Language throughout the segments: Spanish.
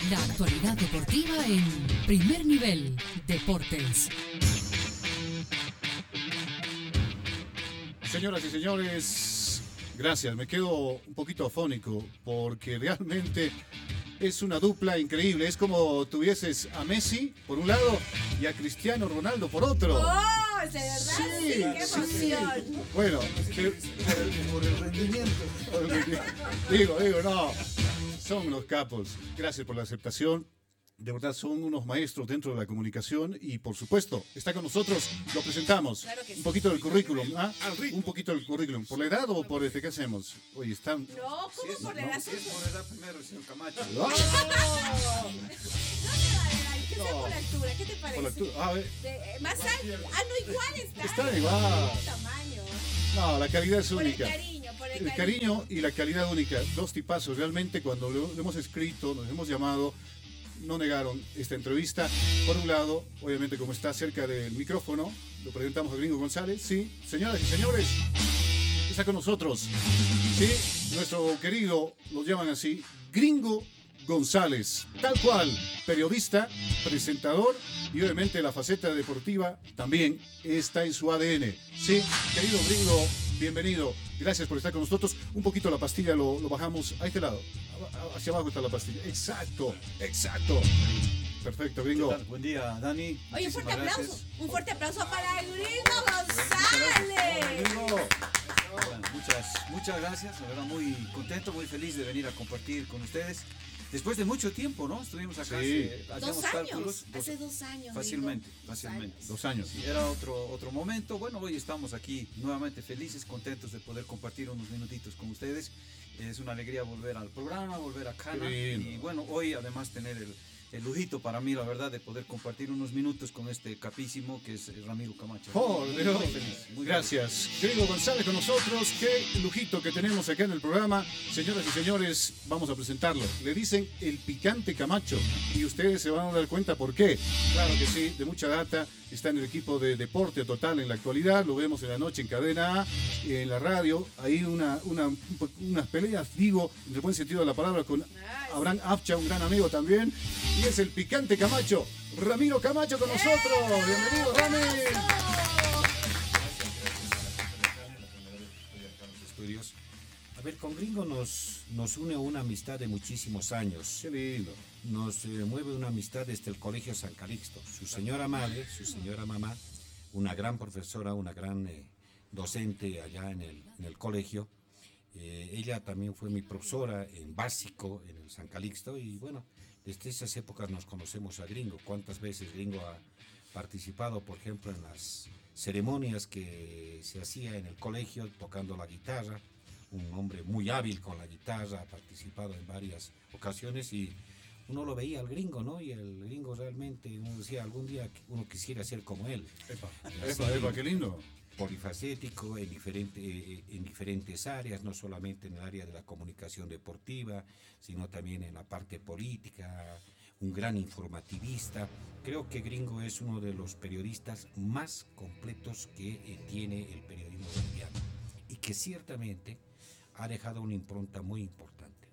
La actualidad deportiva en Primer Nivel Deportes. Señoras y señores, gracias. Me quedo un poquito afónico porque realmente es una dupla increíble. Es como tuvieses a Messi por un lado y a Cristiano Ronaldo por otro. ¡Oh! ¿De verdad? Sí, qué emoción. Sí. Bueno, Por el rendimiento. digo, no. Son los capos. Gracias por la aceptación. De verdad son unos maestros dentro de la comunicación y por supuesto está con nosotros, lo presentamos. Claro que sí. Un poquito del currículum, ¿ah? Un poquito del currículum. ¿Por la edad o por qué hacemos? Oye, están... No, ¿cómo por la edad? Si es por edad primero, señor Camacho. ¡Ah! No te vale, hay que ser por la altura. ¿Qué te parece? Por la altura. Ah, Más alto. Ah, no, igual está. Están igual. Tamaño. No, la calidad es Por el única. cariño, por El cariño y la calidad única. Dos tipazos. Realmente cuando lo hemos escrito, nos hemos llamado, no negaron esta entrevista. Por un lado, obviamente como está cerca del micrófono, lo presentamos a Gringo González. Sí, señoras y señores, está con nosotros. Sí, nuestro querido, lo llaman así, Gringo González. Tal cual, periodista, presentador y obviamente la faceta deportiva también está en su ADN. Sí, querido Gringo, bienvenido. Gracias por estar con nosotros. Un poquito la pastilla lo bajamos a este lado. Hacia abajo está la pastilla. Exacto. Perfecto, Gringo. Buen día, Dani. Oye, un fuerte Muchísimas aplauso. gracias. Un fuerte aplauso para el Gringo González. Gringo. Bueno, muchas gracias. La verdad, muy contento, muy feliz de venir a compartir con ustedes. Después de mucho tiempo, ¿no? Estuvimos acá, Sí. hacíamos 2 cálculos. años. Hace 2 años. Fácilmente, Gringo. fácilmente. 2 años. Sí, era otro momento. Bueno, hoy estamos aquí nuevamente felices, contentos de poder compartir unos minutitos con ustedes. Es una alegría volver al programa, volver a Cana. Qué lindo. Y bueno, hoy además tener el lujito para mí, la verdad, de poder compartir unos minutos con este capísimo que es Ramiro Camacho. Por Dios. Muy feliz, muy Gracias. Gringo González con nosotros. Qué lujito que tenemos acá en el programa. Señoras y señores, vamos a presentarlo. Le dicen el picante Camacho. Y ustedes se van a dar cuenta por qué. Claro que sí, de mucha data. Está en el equipo de Deporte Total en la actualidad. Lo vemos en la noche en Cadena A, en la radio. Ahí unas peleas, digo, en el buen sentido de la palabra, con Abraham Afcha, un gran amigo también. Y es el picante Camacho. Ramiro Camacho con nosotros. Bienvenido, Rami. Estudios. A ver, con Gringo nos une una amistad de muchísimos años. Qué lindo. Nos mueve una amistad desde el Colegio San Calixto. Su señora madre, su señora mamá, una gran profesora, una gran docente allá en el colegio. Ella también fue mi profesora en básico en el San Calixto y bueno, desde esas épocas nos conocemos a Gringo. ¿Cuántas veces Gringo ha participado, por ejemplo, en las ceremonias que se hacía en el colegio tocando la guitarra? Un hombre muy hábil con la guitarra, ha participado en varias ocasiones y uno lo veía al Gringo, ¿no? Y el Gringo realmente, uno decía, algún día uno quisiera ser como él. Epa, qué lindo. Polifacético en diferentes áreas, no solamente en el área de la comunicación deportiva, sino también en la parte política, un gran informativista. Creo que Gringo es uno de los periodistas más completos que tiene el periodismo boliviano y que ciertamente ha dejado una impronta muy importante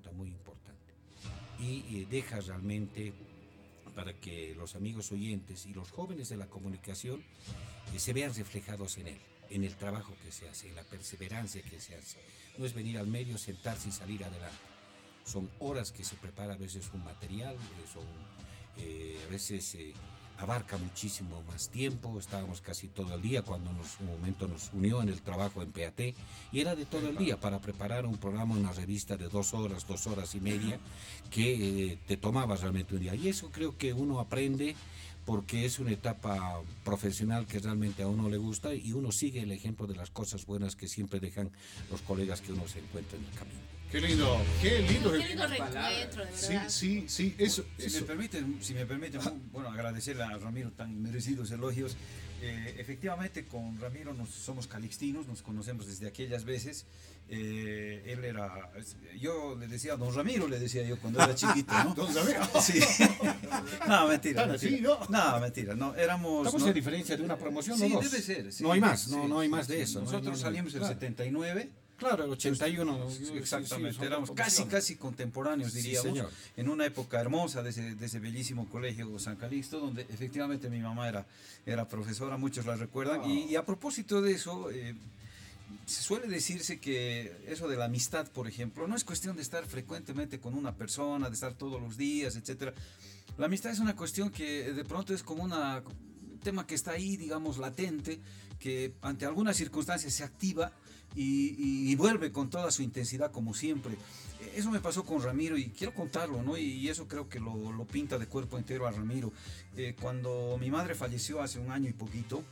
y deja realmente para que los amigos oyentes y los jóvenes de la comunicación se vean reflejados en él, en el trabajo que se hace, en la perseverancia que se hace. No es venir al medio, sentarse y salir adelante. Son horas que se prepara a veces un material, a veces abarca muchísimo más tiempo. Estábamos casi todo el día cuando un momento nos unió en el trabajo en PAT y era de todo el día para preparar un programa, una revista de 2 horas, 2 horas y media que te tomaba realmente un día. Y eso creo que uno aprende porque es una etapa profesional que realmente a uno le gusta y uno sigue el ejemplo de las cosas buenas que siempre dejan los colegas que uno se encuentra en el camino. Qué lindo. Qué lindo reencuentro, de verdad. Sí, eso. Si me permiten, bueno, agradecerle a Ramiro tan merecidos elogios. Efectivamente, con Ramiro somos calixtinos, nos conocemos desde aquellas veces. Él era, yo le decía, don Ramiro le decía yo cuando era chiquito, ¿no? Don Ramiro. Sí. No, mentira. Tan así, mentira. No, mentira. No, éramos. ¿Estamos no, en diferencia de una promoción sí, o dos? debe ser. Sí, no hay más, sí, no hay más de eso. Nosotros salimos en el 79. Claro, el 81. Exactamente, éramos casi contemporáneos, diríamos, señor. en una época hermosa de ese bellísimo colegio San Calixto, donde efectivamente mi mamá era profesora, muchos la recuerdan. Y a propósito de eso, se suele decirse que eso de la amistad, por ejemplo, no es cuestión de estar frecuentemente con una persona, de estar todos los días, etcétera. La amistad es una cuestión que de pronto es como un tema que está ahí, digamos, latente, que ante algunas circunstancias se activa y vuelve con toda su intensidad como siempre. Eso me pasó con Ramiro y quiero contarlo, ¿no? Y eso creo que lo pinta de cuerpo entero a Ramiro. Cuando mi madre falleció hace un año y poquito,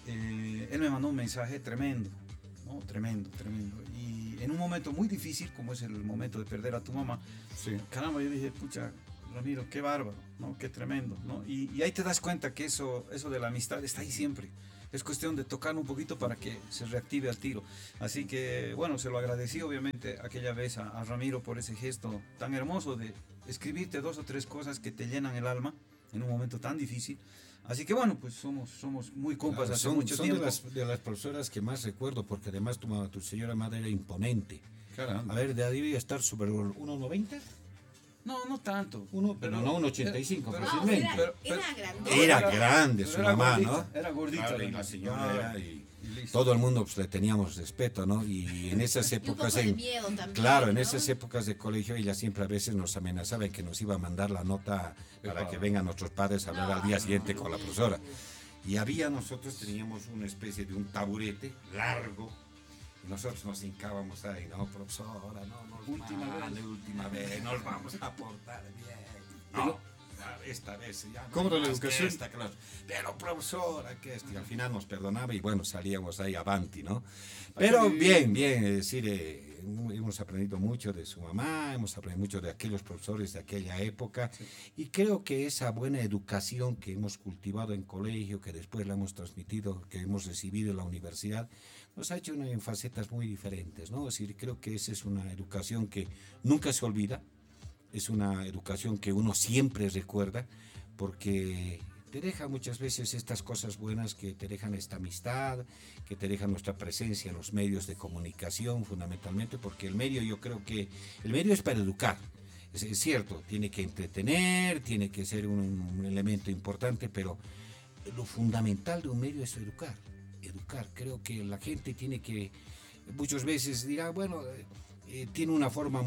él me mandó un mensaje tremendo, ¿no? Tremendo. Y en un momento muy difícil, como es el momento de perder a tu mamá, Sí. caramba, yo dije, pucha, Ramiro, qué bárbaro, ¿no? Qué tremendo, ¿no? Y ahí te das cuenta que eso de la amistad está ahí siempre. Es cuestión de tocar un poquito para que se reactive al tiro. Así que, bueno, se lo agradecí obviamente aquella vez a Ramiro por ese gesto tan hermoso de escribirte 2 o 3 cosas que te llenan el alma en un momento tan difícil. Así que, bueno, pues somos muy compas hace mucho son tiempo. de las profesoras que más recuerdo, porque además tu señora madre era imponente. Caramba. A ver, debía estar sobre 1,90. No tanto. Pero no 1,85 pero- fácilmente. Era grandota. Era grande pero su era mamá, gordita, ¿no? Era gordita. Claro, y la además. señora era, y listo. todo el mundo pues, le teníamos respeto, ¿no? Y en esas Y un poco épocas, de miedo también. claro, en ¿no? esas épocas de colegio ella siempre a veces nos amenazaba en que nos iba a mandar la nota para que vengan nuestros padres a hablar al día siguiente con la profesora. Y nosotros teníamos una especie de un taburete largo. Y nosotros nos hincábamos ahí, no, profesora, no nos última vez, nos vamos a portar bien. No, esta vez ya no. ¿Cómo era la más que educación? esta, claro. Pero profesora, que esto. Y al final nos perdonaba y bueno, salíamos ahí avanti, ¿no? Pero bien, es decir, hemos aprendido mucho de su mamá, hemos aprendido mucho de aquellos profesores de aquella época y creo que esa buena educación que hemos cultivado en colegio, que después la hemos transmitido, que hemos recibido en la universidad, nos ha hecho en facetas muy diferentes, ¿no? Es decir, creo que esa es una educación que nunca se olvida, es una educación que uno siempre recuerda, porque te deja muchas veces estas cosas buenas que te dejan esta amistad, que te dejan nuestra presencia en los medios de comunicación fundamentalmente, porque el medio, yo creo que el medio es para educar. Es cierto, tiene que entretener, tiene que ser un elemento importante, pero lo fundamental de un medio es educar. Creo que la gente tiene que, muchas veces dirá, bueno, tiene una forma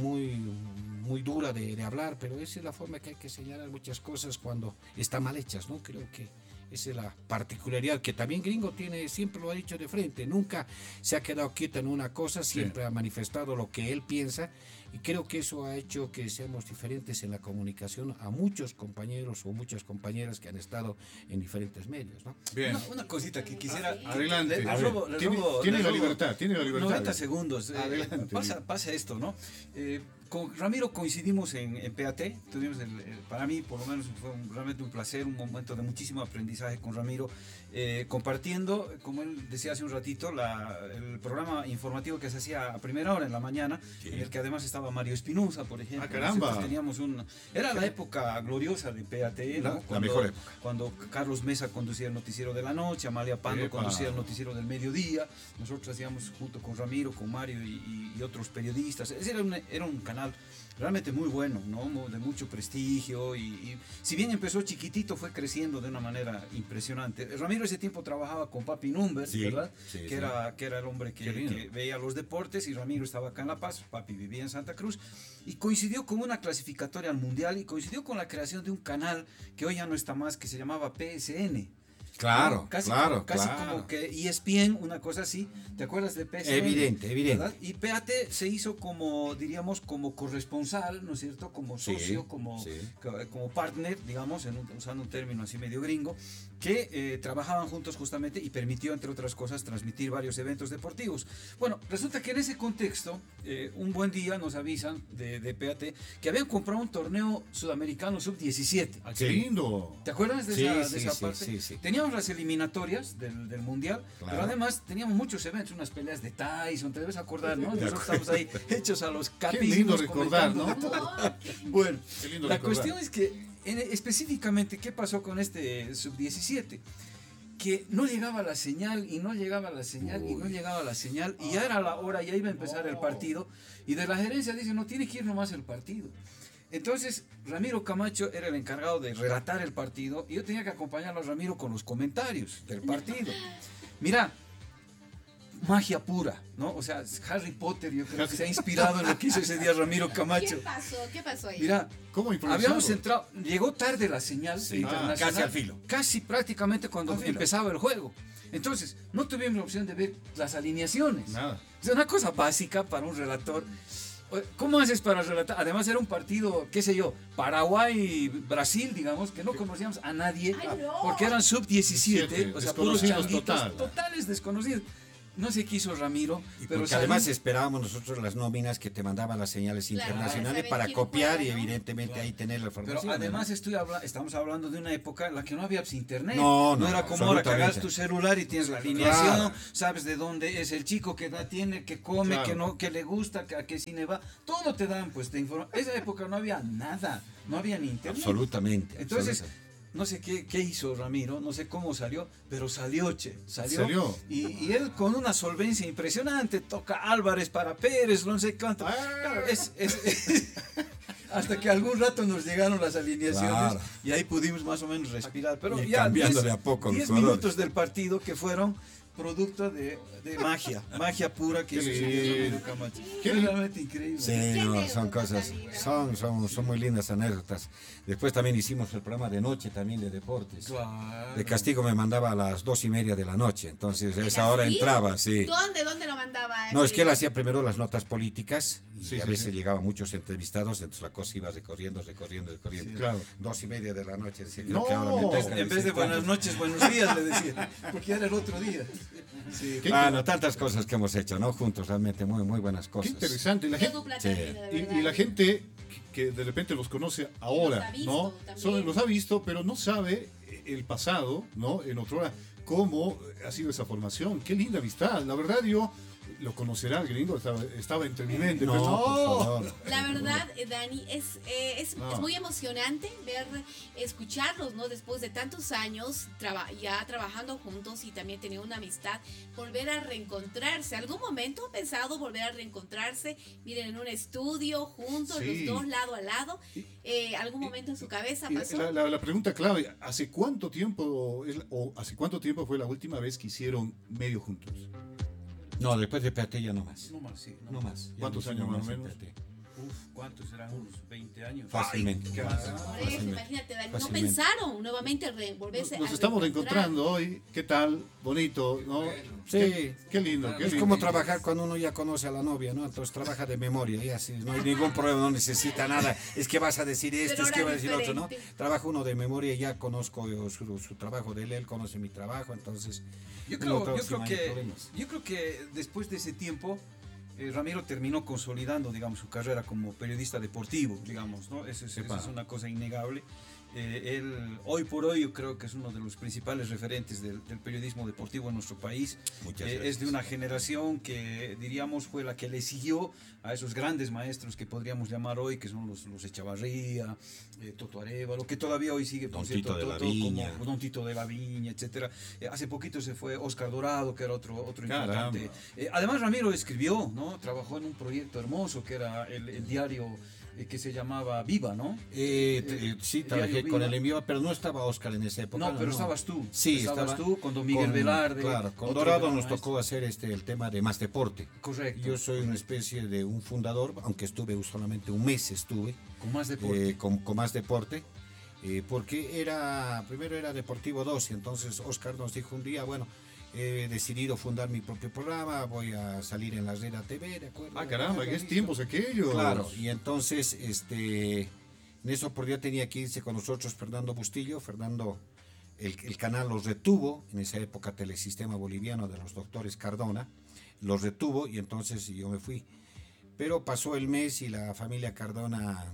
muy dura de hablar, pero esa es la forma que hay que señalar muchas cosas cuando están mal hechas, ¿no? Creo que esa es la particularidad que también Gringo tiene, siempre lo ha dicho de frente, nunca se ha quedado quieto en una cosa, siempre ha manifestado lo que él piensa y creo que eso ha hecho que seamos diferentes en la comunicación a muchos compañeros o muchas compañeras que han estado en diferentes medios, ¿no? Bien. Una cosita que quisiera... Adelante. Les robo- Tiene les la robo libertad, tiene la libertad. 90 segundos. Adelante. Pasa esto, ¿no? Con Ramiro coincidimos en PAT. Tuvimos para mí, por lo menos, fue realmente un placer, un momento de muchísimo aprendizaje con Ramiro, compartiendo, como él decía hace un ratito, el programa informativo que se hacía a primera hora en la mañana, en el que además estaba Mario Espinosa, por ejemplo. Ah, caramba. Nosotros teníamos era la época gloriosa de PAT, ¿no? La mejor época. Cuando Carlos Mesa conducía el noticiero de la noche, Amalia Pando Epa. conducía el noticiero del mediodía, nosotros hacíamos junto con Ramiro, con Mario y otros periodistas. Era un canal realmente muy bueno, ¿no? De mucho prestigio y si bien empezó chiquitito fue creciendo de una manera impresionante. Ramiro ese tiempo trabajaba con Papi Numbers, Sí, ¿verdad? sí, que sí. era el hombre Qué lindo. que veía los deportes y Ramiro estaba acá en La Paz, Papi vivía en Santa Cruz y coincidió con una clasificatoria al Mundial y coincidió con la creación de un canal que hoy ya no está más, que se llamaba PSN. Claro, ¿no? Casi claro. como que ESPN, una cosa así. ¿Te acuerdas de PSN? Evidente. ¿Verdad? Y PAT se hizo como, diríamos, como corresponsal, ¿no es cierto? Como socio, Sí, como sí. como partner, digamos, usando un término así medio gringo, que trabajaban juntos justamente y permitió, entre otras cosas, transmitir varios eventos deportivos. Bueno, resulta que en ese contexto, un buen día nos avisan de PAT que habían comprado un torneo sudamericano sub-17. Ah, qué lindo. ¿Te acuerdas de Sí, esa sí, parte? sí, sí. Teníamos las eliminatorias del Mundial, Claro. pero además teníamos muchos eventos, unas peleas de Tyson, te debes acordar, ¿no? Nosotros estamos ahí hechos a los Qué capísimos. lindo recordar, comentando ¿no? de todo. Bueno, Qué lindo la recordar. cuestión es que específicamente, ¿qué pasó con este sub-17? que no llegaba la señal y no llegaba la señal y no llegaba la señal y ya era la hora, ya iba a empezar el partido y de la gerencia dice, no, tiene que ir nomás el partido. Entonces Ramiro Camacho era el encargado de relatar el partido y yo tenía que acompañarlo a Ramiro con los comentarios del partido. Mira, magia pura, ¿no? O sea, Harry Potter yo creo que se ha inspirado en lo que hizo ese día Ramiro Camacho. ¿Qué pasó ahí? Mira, ¿Cómo improvisado? habíamos entrado, llegó tarde la señal internacional. casi al filo. Casi prácticamente cuando empezaba el juego. Entonces, no tuvimos la opción de ver las alineaciones. Nada. Es una cosa básica para un relator. ¿Cómo haces para relatar? Además era un partido, qué sé yo, Paraguay-Brasil, digamos, que no conocíamos a nadie, Ay, no. porque eran sub-17, o sea, puros Desconocidos changuitos, totales desconocidos. No sé qué hizo Ramiro, pero Porque además esperábamos nosotros las nóminas que te mandaban las señales Claro, internacionales para para saber quién copiar juega, y ¿no? evidentemente ahí tener la Pero información. además estamos hablando de una época en la que no había internet. No, era como ahora que agarras absolutamente. tu celular y tienes la alineación, Claro. sabes de dónde es el chico, qué edad tiene, qué come, Claro. qué no, qué le gusta, a qué cine va. Todo te dan, pues, te informan. Esa época no había nada, no había ni internet. Absolutamente. Entonces, absolutamente. no sé qué hizo Ramiro, no sé cómo salió, pero salió. Salió. Y él con una solvencia impresionante, toca Álvarez para Pérez, no sé cuánto. Claro, hasta que algún rato nos llegaron las alineaciones Claro. y ahí pudimos más o menos respirar. Pero Y ya cambiándole a poco los 10 jugadores. minutos del partido que fueron producto de magia pura que hizo el señor Ramiro Camacho. Qué Fue realmente increíble. Sí, ¿Qué no, son anécdotas, cosas, amigo? son muy lindas anécdotas. Después también hicimos el programa de noche también de deportes. Claro. De castigo me mandaba a las 2:30 de la noche, entonces a esa hora ¿Así? entraba, sí. ¿Dónde lo mandaba? No, es que él hacía primero las notas políticas y Sí, a sí, veces sí. llegaban muchos entrevistados, entonces la cosa iba recorriendo. Claro. 2:30 de la noche, decía, No. creo que ahora me toca En vez de decir buenas cuándo. noches, buenos días, le decía, porque ya era el otro día. Sí. Qué, Ah, no, tantas cosas que hemos hecho, ¿no? Juntos, realmente muy buenas qué cosas. interesante. Y la Qué gente, dupla Sí. tan linda, de verdad. y la gente que de repente los conoce ahora, Los ha visto ¿no? también. Los ha visto, pero no sabe el pasado, ¿no? En otrora, cómo ha sido esa formación. Qué linda amistad. La verdad, yo lo conocerá el gringo, estaba entre mi mente. No, pero por favor. La verdad, Dani, es No. muy emocionante escucharlos, ¿no? Después de tantos años ya trabajando juntos y también teniendo una amistad, volver a reencontrarse. ¿Algún momento han pensado volver a reencontrarse? Miren, en un estudio, juntos, Sí. los dos lado a lado. ¿Algún momento en su cabeza Y pasó? la pregunta clave, ¿hace cuánto tiempo fue la última vez que hicieron medio juntos? No, después de PAT ya no más. No más, sí. No más. Ya ¿Cuántos no años hicimos más o en menos? PAT. Uf, ¿cuántos serán? Unos 20 años. Fácilmente. ¿Qué más? Por eso, Fácilmente. imagínate, Dani, no Fácilmente. pensaron nuevamente volverse Nos a estamos reencontrar. reencontrando hoy. ¿Qué tal? Bonito, ¿no? Sí. Qué lindo, qué Es lindo. como trabajar cuando uno ya conoce a la novia, ¿no? Entonces trabaja de memoria y así, no hay ningún problema, no necesita nada. Es que vas a decir esto, Pero es que ahora vas a decir otro, ¿no? diferente. Trabaja uno de memoria y ya conozco yo su trabajo de él conoce mi trabajo, entonces... Yo uno creo, sin mayor problemas. yo creo que después de ese tiempo, Ramiro terminó consolidando, digamos, su carrera como periodista deportivo, digamos, ¿no? Eso es una cosa innegable. Él, hoy por hoy, yo creo que es uno de los principales referentes del periodismo deportivo en nuestro país. Muchas Es gracias. de una generación que, diríamos, fue la que le siguió a esos grandes maestros que podríamos llamar hoy, que son los Echavarría, Toto Arévalo, que todavía hoy sigue, por Don cierto, Tito de la Toto, Viña. como Don Tito de la Viña, etcétera. Hace poquito se fue Oscar Dorado, que era otro Caramba. importante. Además, Ramiro escribió, ¿no? Trabajó en un proyecto hermoso que era el diario que se llamaba Viva, ¿no? Sí, Diario trabajé con Viva. el envío, pero no estaba Oscar en esa época. No, pero estabas tú. Sí, estabas estaba tú con Don Miguel Velarde. Claro, con otro Dorado gran nos maestro. tocó hacer el tema de Más Deporte. Correcto. Yo soy una especie de un fundador, aunque estuve solamente un mes, Con Más Deporte. con Más Deporte, porque primero era Deportivo 2, y entonces Oscar nos dijo un día, bueno, he decidido fundar mi propio programa, voy a salir en la Red TV, ¿de acuerdo? Ah, caramba, qué Listo. tiempos aquellos. Claro, y entonces, en esa oportunidad tenía que irse con nosotros Fernando Bustillo. Fernando, el canal los retuvo, en esa época Telesistema Boliviano de los doctores Cardona, los retuvo y entonces yo me fui. Pero pasó el mes y la familia Cardona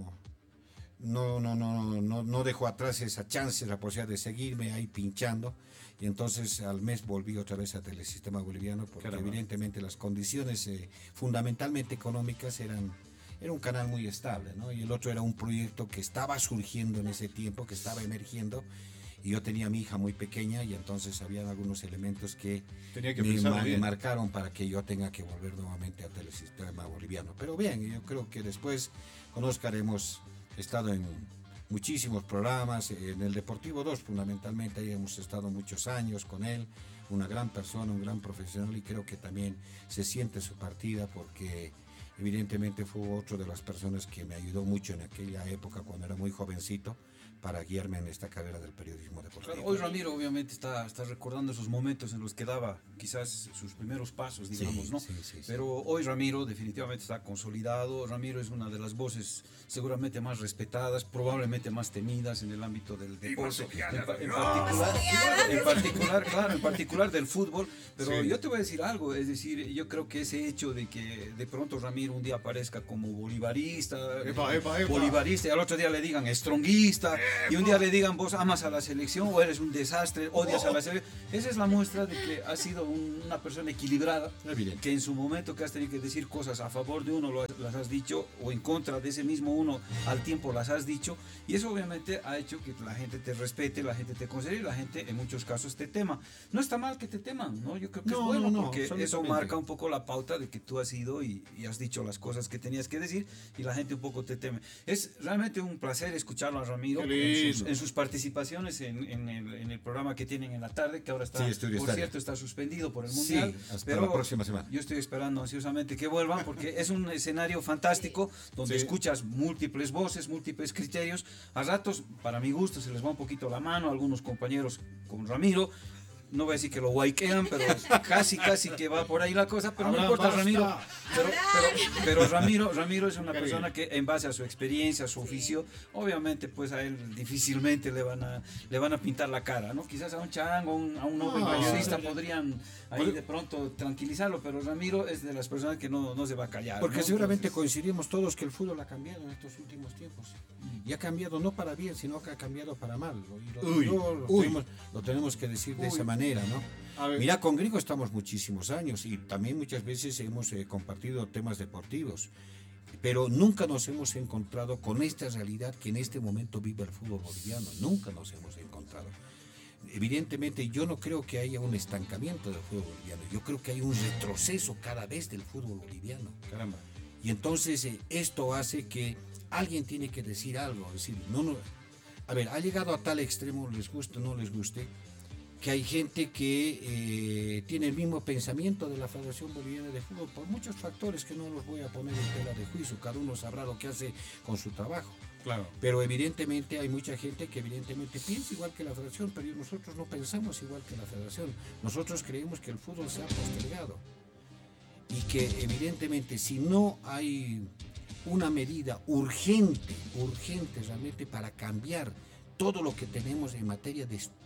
no dejó atrás esa chance, la posibilidad de seguirme ahí pinchando. Y entonces al mes volví otra vez a Telesistema Boliviano, porque Caramba. evidentemente las condiciones fundamentalmente económicas era un canal muy estable, ¿no? Y el otro era un proyecto que estaba surgiendo en ese tiempo, que estaba emergiendo, y yo tenía a mi hija muy pequeña y entonces habían algunos elementos que Tenía que me pensarlo bien. marcaron para que yo tenga que volver nuevamente al telesistema boliviano. Pero bien, yo creo que después con Oscar hemos estado en muchísimos programas, en el Deportivo 2 fundamentalmente, ahí hemos estado muchos años con él, una gran persona, un gran profesional, y creo que también se siente su partida porque evidentemente fue otro de las personas que me ayudó mucho en aquella época cuando era muy jovencito para guiarme en esta carrera del periodismo deportivo. Claro, hoy Ramiro obviamente está recordando esos momentos en los que daba quizás sus primeros pasos, digamos, Sí, ¿no? sí, sí, sí. Pero hoy Ramiro definitivamente está consolidado. Ramiro es una de las voces seguramente más respetadas, probablemente más temidas en el ámbito del deporte, en particular del fútbol. Pero Sí. yo te voy a decir algo, es decir, yo creo que ese hecho de que de pronto Ramiro un día aparezca como bolivarista, Epa. bolivarista, y al otro día le digan stronguista, y un día le digan vos amas a la selección o eres un desastre, odias a la selección. Esa es la muestra de que has sido una persona equilibrada, Evidente. que en su momento que has tenido que decir cosas a favor de uno las has dicho, o en contra de ese mismo uno al tiempo las has dicho, y eso obviamente ha hecho que la gente te respete, la gente te considere y la gente en muchos casos te tema. No está mal que te teman, ¿no? Yo creo que No, es bueno, no, porque eso absolutamente. marca un poco la pauta de que tú has ido y has dicho las cosas que tenías que decir y la gente un poco te teme. Es realmente un placer escucharlo a Ramiro Qué lindo. en sus participaciones en el programa que tienen en la tarde, que ahora está, Sí, Estudio por Estadio. cierto, está suspendido por el Sí, Mundial. hasta pero la próxima semana. Yo estoy esperando ansiosamente que vuelvan porque es un escenario fantástico donde Sí. escuchas múltiples voces, múltiples criterios. A ratos, para mi gusto, se les va un poquito la mano a algunos compañeros con Ramiro. No voy a decir que lo guayquean, pero casi que va por ahí la cosa, pero no Abraham, importa, basta. Ramiro. Pero Ramiro es una Cariño. persona que en base a su experiencia, a su oficio, obviamente pues a él difícilmente le van a pintar la cara, ¿no? Quizás a un chango, a un joven periodista podrían ahí de pronto tranquilizarlo, pero Ramiro es de las personas que no se va a callar. Porque ¿no? seguramente Entonces, coincidimos todos que el fútbol ha cambiado en estos últimos tiempos. Y ha cambiado no para bien, sino que ha cambiado para mal. Lo tenemos que decir de esa manera, ¿no? A ver. Mira, con Griego estamos muchísimos años y también muchas veces hemos compartido temas deportivos. Pero nunca nos hemos encontrado con esta realidad que en este momento vive el fútbol boliviano. Nunca nos hemos encontrado. Evidentemente yo no creo que haya un estancamiento del fútbol boliviano. Yo creo que hay un retroceso cada vez del fútbol boliviano. Caramba. Y entonces esto hace que alguien tiene que decir algo. Es decir, a ver, ha llegado a tal extremo, les guste o no les guste, que hay gente que tiene el mismo pensamiento de la Federación Boliviana de Fútbol por muchos factores que no los voy a poner en tela de juicio. Cada uno sabrá lo que hace con su trabajo. Claro. Pero evidentemente hay mucha gente que evidentemente piensa igual que la Federación, pero nosotros no pensamos igual que la Federación. Nosotros creemos que el fútbol se ha postergado y que evidentemente si no hay una medida urgente realmente para cambiar todo lo que tenemos en materia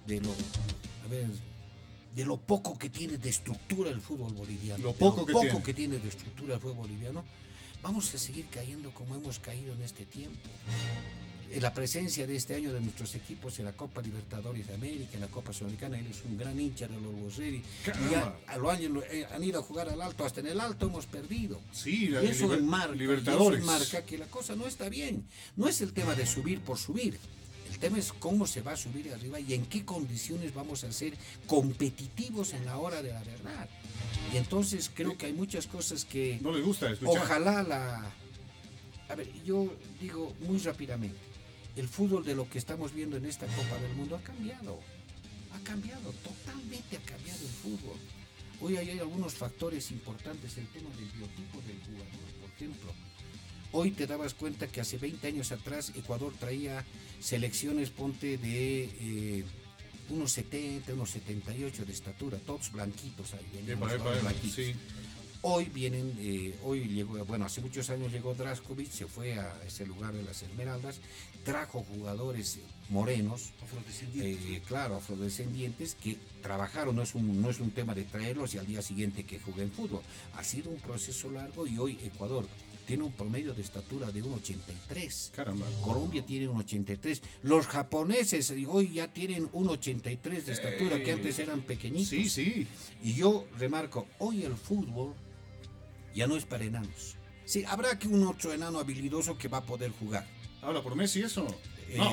de lo poco que tiene de estructura el fútbol boliviano, Lo poco que tiene de estructura el fútbol boliviano, vamos a seguir cayendo como hemos caído en este tiempo. La presencia de este año de nuestros equipos en la Copa Libertadores de América, en la Copa Sudamericana, él es un gran hincha de los Roseri. Han ido a jugar al Alto, hasta en el Alto hemos perdido. Sí, Y eso enmarca Libertadores. que la cosa no está bien. No es el tema de subir por subir. El tema es cómo se va a subir arriba y en qué condiciones vamos a ser competitivos en la hora de la verdad. Y entonces creo que hay muchas cosas que No les gusta escuchar. ojalá A ver, yo digo muy rápidamente, el fútbol de lo que estamos viendo en esta Copa del Mundo ha cambiado, totalmente ha cambiado el fútbol. Hoy hay algunos factores importantes, el tema del biotipo del jugador, por ejemplo. Hoy te dabas cuenta que hace 20 años atrás Ecuador traía selecciones, ponte, de unos 70, unos 78 de estatura, todos blanquitos ahí. Venían los jugadores blanquitos. Sí. Hoy vienen, hoy llegó, bueno, hace muchos años llegó Draskovic, se fue a ese lugar de las Esmeraldas, trajo jugadores morenos, afrodescendientes, que trabajaron, no es un tema de traerlos y al día siguiente que jueguen fútbol. Ha sido un proceso largo y hoy Ecuador tiene un promedio de estatura de 1,83. Caramba. Colombia tiene 1,83. Los japoneses hoy ya tienen 1,83 de estatura, que antes eran pequeñitos. Sí, sí. Y yo remarco, hoy el fútbol ya no es para enanos. Sí, habrá que un otro enano habilidoso que va a poder jugar. ¿Habla por Messi eso? No,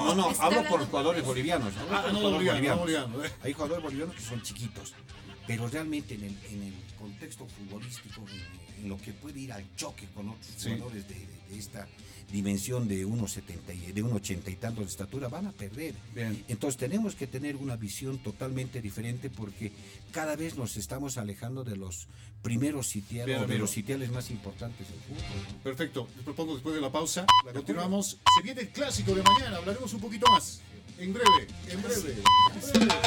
No, Está hablo hablando por los jugadores bolivianos. Hablo por los jugadores bolivianos. Hay jugadores bolivianos que son chiquitos, pero realmente en el contexto futbolístico, en lo que puede ir al choque con otros jugadores de esta dimensión de 1,70 de 1,80 y tantos de estatura, van a perder. Bien. Entonces tenemos que tener una visión totalmente diferente, porque cada vez nos estamos alejando de los primeros sitiales, Bien, o de amigo. los sitiales más importantes del fútbol. Perfecto, les propongo después de la pausa, la continuamos. Se viene el clásico de mañana, hablaremos un poquito más. En breve, en breve. En breve.